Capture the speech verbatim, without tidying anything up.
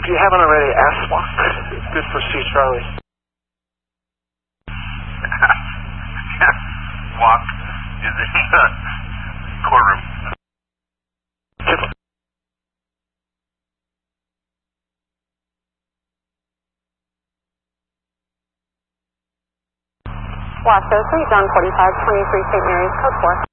if you haven't already, ask Spock. It's good for C. Charlie. Spock is in the courtroom. Washoe Street, John forty-five twenty-three Saint Mary's, code four.